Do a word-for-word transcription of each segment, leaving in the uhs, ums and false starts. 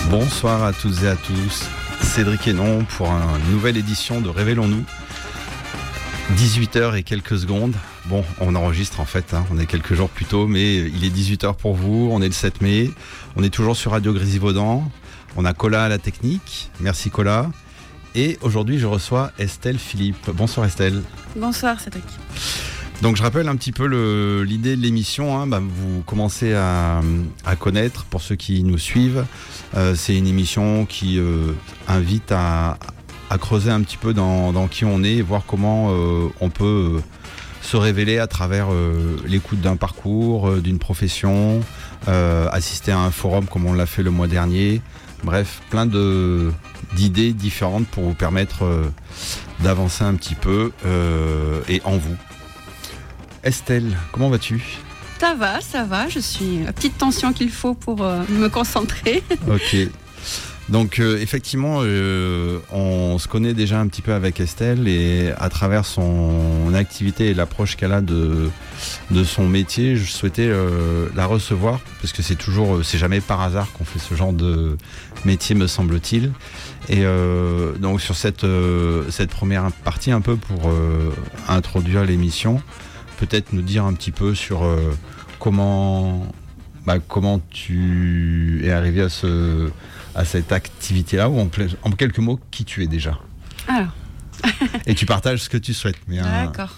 Bonsoir à toutes et à tous, Cédric Hénon pour une nouvelle édition de Révélons-nous. dix-huit heures et quelques secondes. Bon, on enregistre en fait, hein, on est quelques jours plus tôt, mais il est dix-huit heures pour vous, on est le sept mai, on est toujours sur Radio Grésivaudan, on a Cola à la technique, merci Cola. Et aujourd'hui je reçois Estelle Philippe. Bonsoir Estelle. Bonsoir Cédric. Donc je rappelle un petit peu le, l'idée de l'émission, hein, bah, vous commencez à, à connaître pour ceux qui nous suivent. Euh, c'est une émission qui euh, invite à, à creuser un petit peu dans, dans qui on est et voir comment euh, on peut euh, se révéler à travers euh, l'écoute d'un parcours, euh, d'une profession, euh, assister à un forum comme on l'a fait le mois dernier. Bref, plein de, d'idées différentes pour vous permettre euh, d'avancer un petit peu euh, et en vous. Estelle, comment vas-tu ? Ça va, ça va. Je suis la petite tension qu'il faut pour euh, me concentrer. Ok. Donc euh, effectivement, euh, on se connaît déjà un petit peu avec Estelle et à travers son activité et l'approche qu'elle a de, de son métier, je souhaitais euh, la recevoir parce que c'est toujours, c'est jamais par hasard qu'on fait ce genre de métier, me semble-t-il. Et euh, donc sur cette, euh, cette première partie, un peu pour euh, introduire l'émission, peut-être nous dire un petit peu sur euh, comment, bah, comment tu es arrivé à, ce, à cette activité-là, ou en, en quelques mots, qui tu es déjà. Alors. Et tu partages ce que tu souhaites. Mais D'accord.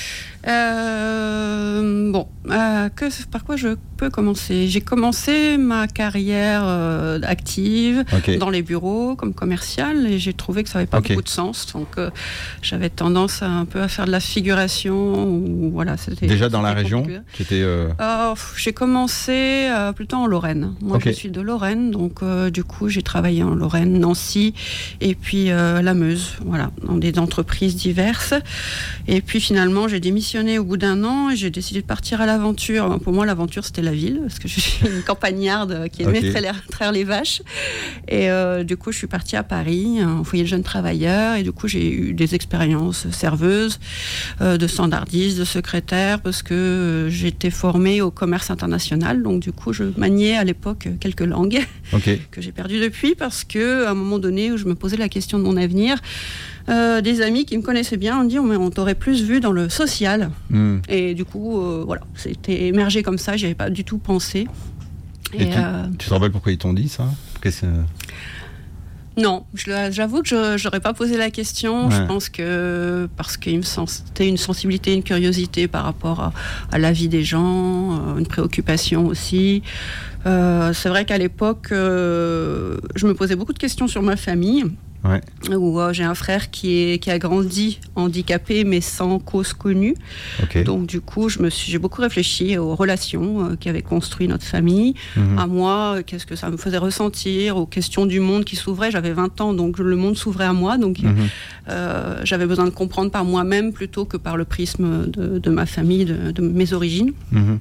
Euh, bon, euh, que, par quoi je peux commencer ? J'ai commencé ma carrière euh, active okay. dans les bureaux comme commerciale et j'ai trouvé que ça n'avait pas okay. beaucoup de sens. Donc euh, j'avais tendance à, un peu à faire de la figuration. Ou, voilà, c'était, Déjà dans c'était la région qui était, euh... euh, J'ai commencé euh, plutôt en Lorraine. Moi okay. je suis de Lorraine, donc euh, du coup j'ai travaillé en Lorraine, Nancy et puis euh, la Meuse, voilà, dans des entreprises diverses. Et puis finalement j'ai démissionné au bout d'un an et j'ai décidé de partir à l'aventure. Pour moi, l'aventure, c'était la ville, parce que je suis une campagnarde qui aimait okay. traire, traire les vaches. Et euh, du coup, je suis partie à Paris, au foyer de jeunes travailleurs, et du coup, j'ai eu des expériences serveuses, euh, de standardiste, de secrétaire, parce que euh, j'étais formée au commerce international. Donc, du coup, je maniais à l'époque quelques langues okay. que j'ai perdues depuis, parce qu'à un moment donné où je me posais la question de mon avenir, Euh, des amis qui me connaissaient bien ont dit oh, mais on t'aurait plus vu dans le social mmh. et du coup euh, voilà, c'était émergé comme ça, j'y avais pas du tout pensé. Et, et tu, euh... tu te rappelles pourquoi ils t'ont dit ça ? Qu'est-ce... Non, je, j'avoue que je n'aurais pas posé la question. Ouais. Je pense que parce qu'il me sentait une sensibilité, une curiosité par rapport à, à la vie des gens, une préoccupation aussi. Euh, c'est vrai qu'à l'époque, euh, je me posais beaucoup de questions sur ma famille. Ouais. Où euh, j'ai un frère qui, est, qui a grandi handicapé mais sans cause connue. Okay. Donc du coup, je me suis, j'ai beaucoup réfléchi aux relations euh, qui avaient construit notre famille, mmh. à moi, euh, qu'est-ce que ça me faisait ressentir, aux questions du monde qui s'ouvrait. J'avais vingt ans, donc le monde s'ouvrait à moi. Donc mmh. euh, j'avais besoin de comprendre par moi-même plutôt que par le prisme de, de ma famille, de, de mes origines. Mmh.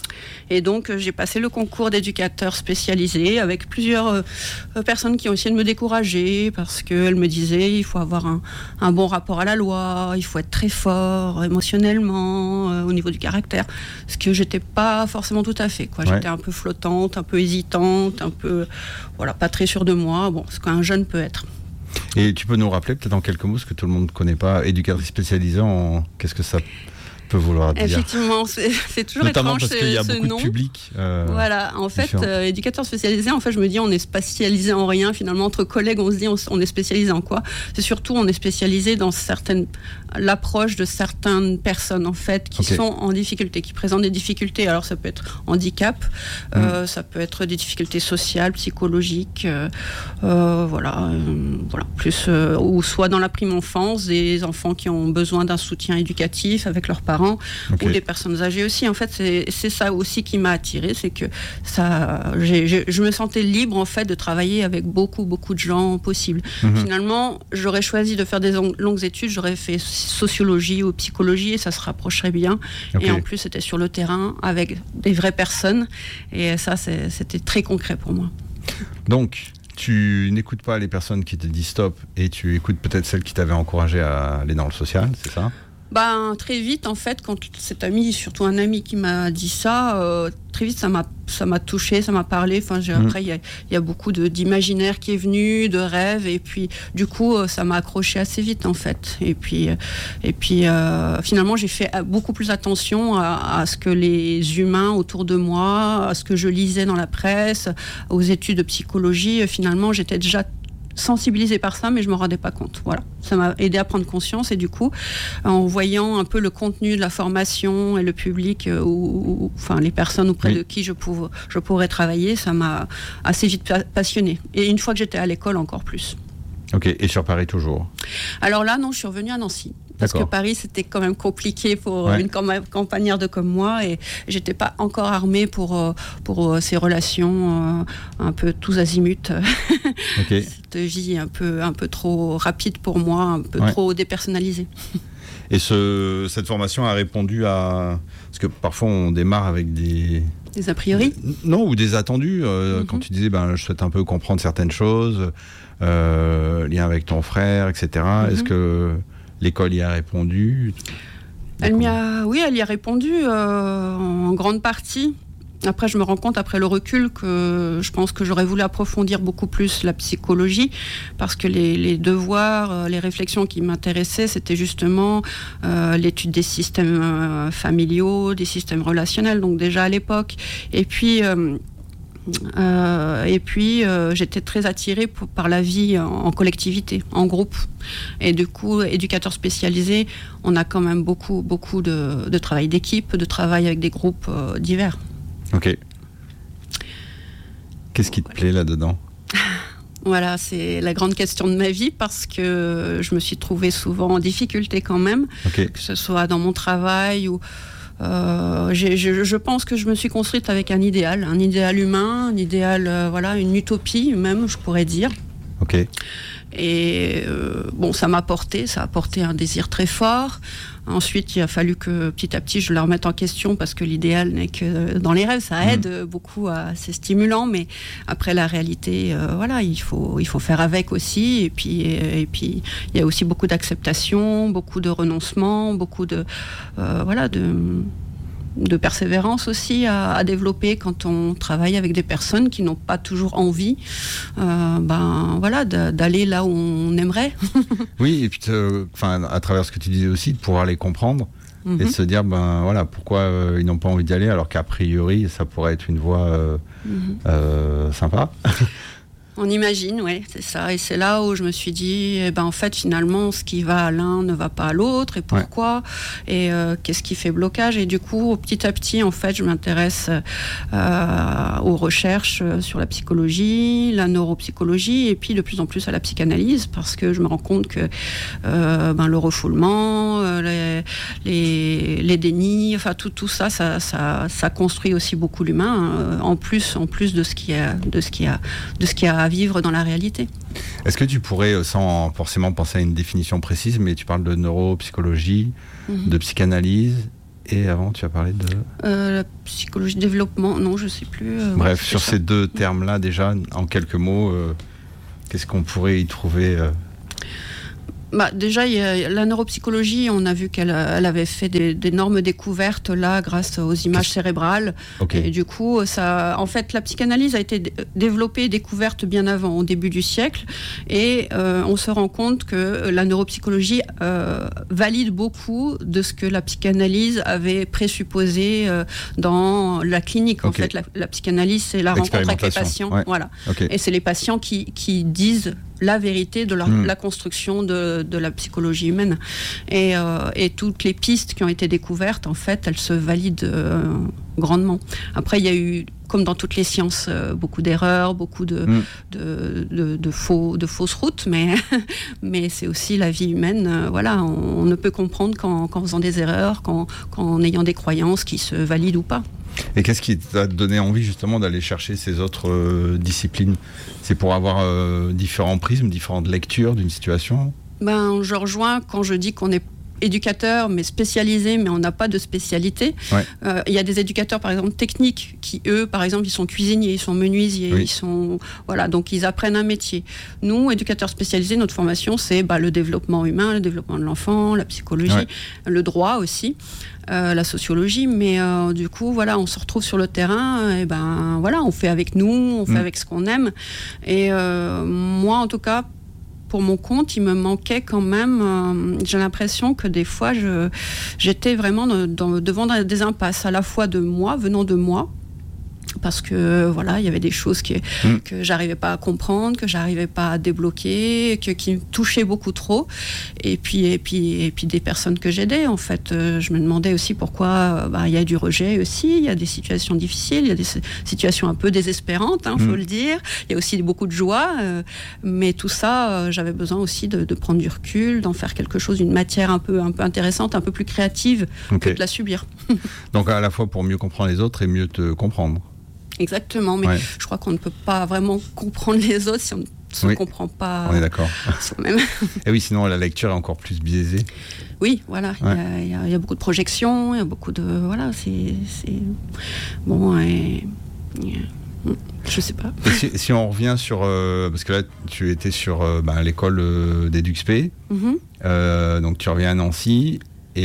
Et donc, j'ai passé le concours d'éducateur spécialisé avec plusieurs euh, personnes qui ont essayé de me décourager parce qu'elles me disaient il faut avoir un, un bon rapport à la loi, il faut être très fort émotionnellement, euh, au niveau du caractère. Ce que j'étais pas forcément tout à fait, quoi. Ouais. J'étais un peu flottante, un peu hésitante, un peu, voilà, pas très sûre de moi. Bon, ce qu'un jeune peut être. Et tu peux nous rappeler peut-être en quelques mots, ce que tout le monde ne connaît pas, éducatrice spécialisée en... Qu'est-ce que ça peut vouloir dire. Effectivement, c'est, c'est toujours Notamment étrange parce qu'il y a ce beaucoup nom. de public. Euh, voilà, en fait, euh, éducateur spécialisé, en fait, je me dis, on est spécialisé en rien. Finalement, entre collègues, on se dit, on, on est spécialisé en quoi ? C'est surtout, on est spécialisé dans certaines, l'approche de certaines personnes, en fait, qui okay. sont en difficulté, qui présentent des difficultés. Alors, ça peut être handicap, mmh. euh, ça peut être des difficultés sociales, psychologiques, euh, euh, voilà, euh, voilà, plus, euh, ou soit dans la prime enfance, des enfants qui ont besoin d'un soutien éducatif avec leurs parents. Okay. Ou des personnes âgées aussi. En fait, c'est, c'est ça aussi qui m'a attirée, c'est que ça, j'ai, j'ai, je me sentais libre en fait de travailler avec beaucoup, beaucoup de gens possibles. Mm-hmm. Finalement, j'aurais choisi de faire des longues études, j'aurais fait sociologie ou psychologie et ça se rapprocherait bien. Okay. Et en plus, c'était sur le terrain avec des vraies personnes et ça, c'est, c'était très concret pour moi. Donc, tu n'écoutes pas les personnes qui te disent stop et tu écoutes peut-être celles qui t'avaient encouragé à aller dans le social, c'est ça ? Ben, très vite, en fait, quand cet ami, surtout un ami qui m'a dit ça, euh, très vite, ça m'a, ça m'a touché, ça m'a parlé. Enfin, j'ai, Mmh. après, il y a, y a beaucoup de, d'imaginaire qui est venu, de rêves, et puis, du coup, euh, ça m'a accroché assez vite, en fait. Et puis, euh, et puis euh, finalement, j'ai fait beaucoup plus attention à, à ce que les humains autour de moi, à ce que je lisais dans la presse, aux études de psychologie. Finalement, j'étais déjà sensibilisée par ça, mais je ne me rendais pas compte. Voilà. Ça m'a aidé à prendre conscience et du coup, en voyant un peu le contenu de la formation et le public, euh, ou, ou enfin les personnes auprès oui. de qui je, pour, je pourrais travailler, ça m'a assez vite passionnée. Et une fois que j'étais à l'école, encore plus. Ok, et sur Paris toujours? Alors là, non, je suis revenue à Nancy. Parce D'accord. que Paris, c'était quand même compliqué pour ouais. une campagnarde de comme moi et j'étais pas encore armée pour, pour ces relations un peu tous azimuts. Okay. Cette vie un peu, un peu trop rapide pour moi, un peu ouais. trop dépersonnalisée. Et ce, cette formation a répondu à... Parce que parfois, on démarre avec des... Des a priori? Non, ou des attendus. Euh, mm-hmm. Quand tu disais, ben, je souhaite un peu comprendre certaines choses, euh, lien avec ton frère, et cetera. Mm-hmm. Est-ce que l'école y a répondu? Elle m'y a, oui, elle y a répondu euh, en grande partie. Après, je me rends compte, après le recul, que je pense que j'aurais voulu approfondir beaucoup plus la psychologie, parce que les, les devoirs, les réflexions qui m'intéressaient, c'était justement euh, l'étude des systèmes euh, familiaux, des systèmes relationnels, donc déjà à l'époque. Et puis... Euh, Euh, et puis euh, j'étais très attirée pour, par la vie en, en collectivité, en groupe. Et du coup, éducateur spécialisé, on a quand même beaucoup, beaucoup de, de travail d'équipe, de travail avec des groupes euh, divers. Ok. Qu'est-ce qui te plaît là-dedans ? Voilà, c'est la grande question de ma vie parce que je me suis trouvée souvent en difficulté quand même, okay. que ce soit dans mon travail ou... Euh, j'ai, je, je pense que je me suis construite avec un idéal, un idéal humain, un idéal, euh, voilà, une utopie même, je pourrais dire. Ok. Et euh, bon, ça m'a porté, ça a porté un désir très fort. Ensuite, il a fallu que petit à petit je le remette en question parce que l'idéal n'est que dans les rêves, ça aide mmh. beaucoup, à, c'est stimulant, mais après la réalité, euh, voilà, il faut, il faut faire avec aussi. Et puis, et, et puis, il y a aussi beaucoup d'acceptation, beaucoup de renoncement, beaucoup de, euh, voilà, de. de persévérance aussi à, à développer quand on travaille avec des personnes qui n'ont pas toujours envie euh, ben, voilà, de, d'aller là où on aimerait. Oui, et puis enfin, à travers ce que tu disais aussi, de pouvoir les comprendre mm-hmm. et de se dire ben, voilà, pourquoi euh, ils n'ont pas envie d'y aller alors qu'a priori ça pourrait être une voie euh, mm-hmm. euh, sympa. On imagine, oui, c'est ça. Et c'est là où je me suis dit, eh ben, en fait, finalement, ce qui va à l'un ne va pas à l'autre. Et pourquoi ? Ouais. Et euh, qu'est-ce qui fait blocage ? Et du coup, petit à petit, en fait, je m'intéresse euh, aux recherches sur la psychologie, la neuropsychologie, et puis de plus en plus à la psychanalyse, parce que je me rends compte que euh, ben, le refoulement, euh, les, les, les dénis, enfin, tout, tout ça, ça, ça, ça construit aussi beaucoup l'humain, euh, en plus, en plus de ce qui a, de ce qui a, de ce qui a à vivre dans la réalité. Est-ce que tu pourrais, sans forcément penser à une définition précise, mais tu parles de neuropsychologie, mm-hmm. de psychanalyse, et avant tu as parlé de... Euh, la psychologie de développement, non, je ne sais plus. Euh, Bref, sur ça. ces deux termes-là, déjà, en quelques mots, euh, qu'est-ce qu'on pourrait y trouver euh... Bah, déjà, il y a la neuropsychologie, on a vu qu'elle elle avait fait des, d'énormes découvertes là, grâce aux images cérébrales. Okay. Et du coup, ça, en fait, la psychanalyse a été d- développée et découverte bien avant, au début du siècle. Et euh, on se rend compte que la neuropsychologie euh, valide beaucoup de ce que la psychanalyse avait présupposé euh, dans la clinique. En okay. fait, la, la psychanalyse, c'est la rencontre avec les patients. Ouais. Voilà. Okay. Et c'est les patients qui, qui disent la vérité de la, mmh. la construction de, de la psychologie humaine. Et, euh, et toutes les pistes qui ont été découvertes, en fait, elles se valident euh, grandement. Après, il y a eu, comme dans toutes les sciences, euh, beaucoup d'erreurs, beaucoup de, mmh. de, de, de, faux, de fausses routes, mais, mais c'est aussi la vie humaine. Euh, voilà, on, on ne peut comprendre qu'en, qu'en faisant des erreurs, qu'en, qu'en ayant des croyances qui se valident ou pas. Et qu'est-ce qui t'a donné envie justement d'aller chercher ces autres euh, disciplines ? C'est pour avoir euh, différents prismes, différentes lectures d'une situation ? Ben, je rejoins quand je dis qu'on est éducateurs, mais spécialisés, mais on n'a pas de spécialité. Ouais. Euh, il y a des éducateurs, par exemple, techniques, qui, eux, par exemple, ils sont cuisiniers, ils sont menuisiers, oui. ils sont... Voilà, donc ils apprennent un métier. Nous, éducateurs spécialisés, notre formation, c'est bah, le développement humain, le développement de l'enfant, la psychologie, ouais. le droit aussi. Euh, la sociologie, mais euh, du coup, voilà, on se retrouve sur le terrain, et ben voilà, on fait avec nous, on fait mmh. avec ce qu'on aime. Et euh, moi, en tout cas, pour mon compte, il me manquait quand même. Euh, j'ai l'impression que des fois, je, j'étais vraiment dans, dans, devant des impasses, à la fois de moi, venant de moi. Parce que voilà, il y avait des choses qui, mmh. que j'arrivais pas à comprendre, que j'arrivais pas à débloquer, que, qui me touchaient beaucoup trop. Et puis, et puis, et puis des personnes que j'aidais, en fait, euh, je me demandais aussi pourquoi bah, il y a du rejet aussi, il y a des situations difficiles, il y a des situations un peu désespérantes, hein, mmh. faut le dire. Il y a aussi beaucoup de joie, euh, mais tout ça, euh, j'avais besoin aussi de, de prendre du recul, d'en faire quelque chose, une matière un peu, un peu intéressante, un peu plus créative okay. que de la subir. Donc à la fois pour mieux comprendre les autres et mieux te comprendre. Exactement, mais ouais. je crois qu'on ne peut pas vraiment comprendre les autres si on ne se oui. comprend pas on est d'accord. soi-même. Et oui, sinon la lecture est encore plus biaisée. Oui, voilà, ouais. il, y a, il y a beaucoup de projections, il y a beaucoup de... Voilà, c'est... c'est... Bon, et... et je sais pas. Si, si on revient sur... Euh, parce que là, tu étais sur euh, bah, l'école euh, d'EduxP, mm-hmm. euh, donc tu reviens à Nancy,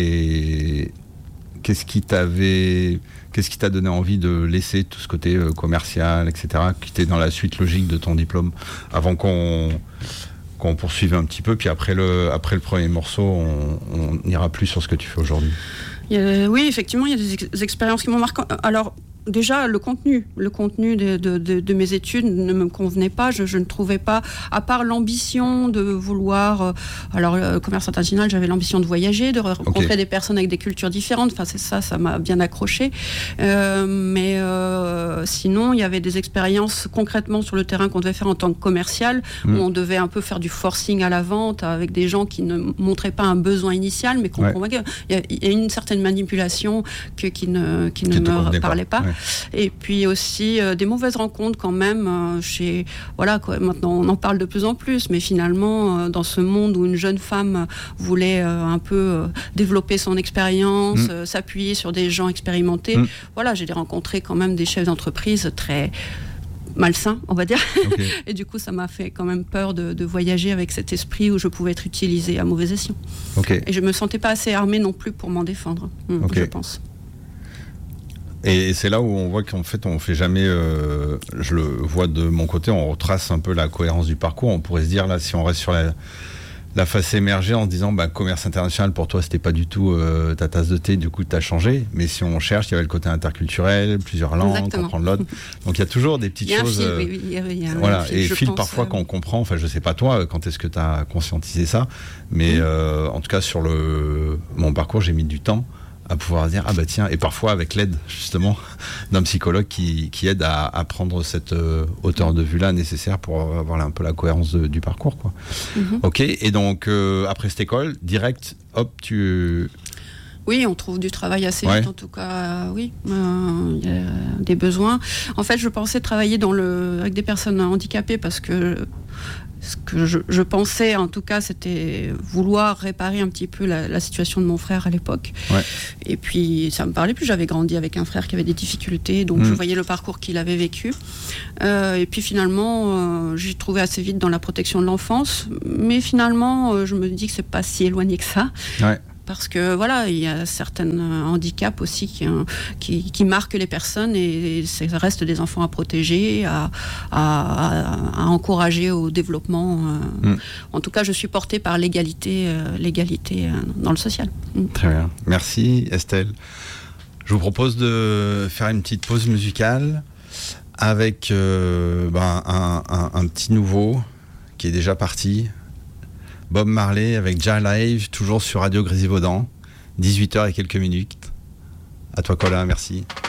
et qu'est-ce qui t'avait... Qu'est-ce qui t'a donné envie de laisser tout ce côté euh, commercial, et cetera, qui était dans la suite logique de ton diplôme, avant qu'on, qu'on poursuive un petit peu, puis après le, après le premier morceau, on, on ira plus sur ce que tu fais aujourd'hui. Il y a, oui, effectivement, il y a des, ex- des expériences qui m'ont marqué. Alors, déjà, le contenu, le contenu de, de, de, de mes études ne me convenait pas. Je, je ne trouvais pas, à part l'ambition de vouloir... Euh, alors, le commerce international, j'avais l'ambition de voyager, de rencontrer okay. des personnes avec des cultures différentes. Enfin, c'est ça, ça m'a bien accroché. Euh, mais euh, sinon, il y avait des expériences concrètement sur le terrain qu'on devait faire en tant que commercial, mmh. où on devait un peu faire du forcing à la vente avec des gens qui ne montraient pas un besoin initial, mais qu'on ouais. convainquait. Il y a une certaine manipulation que, qui ne, qui ne me parlait pas. pas. Ouais. Et puis aussi euh, des mauvaises rencontres quand même euh, chez voilà quoi, maintenant on en parle de plus en plus, mais finalement euh, dans ce monde où une jeune femme voulait euh, un peu euh, développer son expérience, mmh. euh, s'appuyer sur des gens expérimentés, mmh. voilà, j'ai rencontré quand même des chefs d'entreprise très malsain, on va dire. Okay. Et du coup, ça m'a fait quand même peur de, de voyager avec cet esprit où je pouvais être utilisée à mauvais escient. Okay. Et je me sentais pas assez armée non plus pour m'en défendre, okay. je pense. Et c'est là où on voit qu'en fait, on fait jamais, euh, je le vois de mon côté, on retrace un peu la cohérence du parcours. On pourrait se dire, là, si on reste sur la, la face émergée en se disant, bah, commerce international, pour toi, c'était pas du tout euh, ta tasse de thé, du coup, t'as changé. Mais si on cherche, il y avait le côté interculturel, plusieurs langues, Exactement. comprendre l'autre. Donc, il y a toujours des petites choses. Fil, euh, oui, oui, il y a voilà. Fil, et fil, pense, parfois, euh... quand on comprend, enfin, je sais pas toi, quand est-ce que t'as conscientisé ça. Mais mmh. euh, en tout cas, sur le, mon parcours, j'ai mis du temps à pouvoir dire, ah bah tiens, et parfois avec l'aide justement d'un psychologue qui, qui aide à, à prendre cette euh, hauteur de vue-là nécessaire pour avoir un peu la cohérence de, du parcours, quoi. Mm-hmm. Ok, et donc euh, après cette école, direct, hop, tu... Oui, on trouve du travail assez ouais. vite, en tout cas, euh, oui, il euh, y a des besoins. En fait, je pensais travailler dans le, avec des personnes handicapées parce que ce que je, je pensais, en tout cas, c'était vouloir réparer un petit peu la, la situation de mon frère à l'époque. Ouais. Et puis, ça me parlait plus. J'avais grandi avec un frère qui avait des difficultés, donc mmh. je voyais le parcours qu'il avait vécu. Euh, et puis, finalement, euh, j'ai trouvé assez vite dans la protection de l'enfance. Mais finalement, euh, je me dis que c'est pas si éloigné que ça. Ouais. Parce que voilà, il y a certains handicaps aussi qui, qui, qui marquent les personnes et ça reste des enfants à protéger, à, à, à encourager au développement. Mm. En tout cas, je suis portée par l'égalité, l'égalité dans le social. Mm. Très bien. Merci Estelle. Je vous propose de faire une petite pause musicale avec euh, ben, un, un, un petit nouveau qui est déjà parti. Bob Marley avec Ja Live, toujours sur Radio Grésivaudan, dix-huit heures et quelques minutes. À toi Colin, merci.